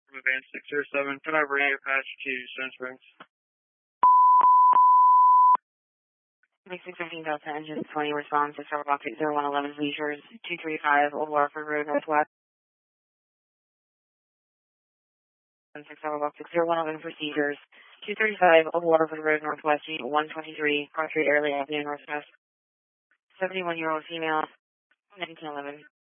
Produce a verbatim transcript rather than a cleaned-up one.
from Advance six zero seven. Can I bring your patch to Stone Springs? Make six fifteen Delta Engine twenty response to Server Box eight zero one eleven Leisures two three five Old Waterford Road Northwest. six Server Box six zero one eleven procedures two thirty-five Old Waterford Road Northwest, Unit one twenty-three, Cartwright Airley Avenue Northwest. seventy-one year old female, nineteen eleven.